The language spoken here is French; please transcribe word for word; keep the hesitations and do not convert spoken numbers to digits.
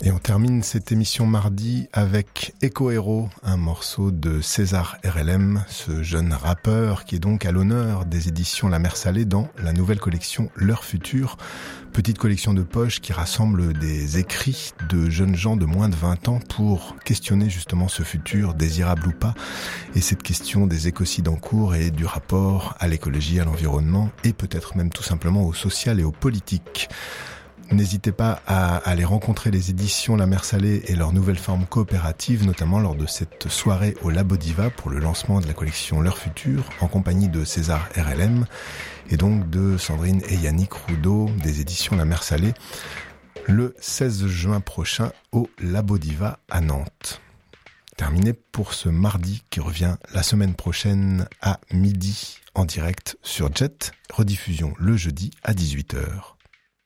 Et on termine cette émission mardi avec Echo Hero, un morceau de César R L M, ce jeune rappeur qui est donc à l'honneur des éditions La Mer Salée dans la nouvelle collection L'Heure Future. Petite collection de poche qui rassemble des écrits de jeunes gens de moins de vingt ans pour questionner justement ce futur, désirable ou pas, et cette question des écocides en cours et du rapport à l'écologie, à l'environnement et peut-être même tout simplement au social et au politique. N'hésitez pas à aller rencontrer les éditions La Mer Salée et leur nouvelle forme coopérative, notamment lors de cette soirée au Labo Diva pour le lancement de la collection L'Heure Future, en compagnie de César R L M et donc de Sandrine et Yannick Roudot des éditions La Mer Salée, le seize juin prochain au Labo Diva à Nantes. Terminé pour ce mardi qui revient la semaine prochaine à midi en direct sur Jet, rediffusion le jeudi à dix-huit heures.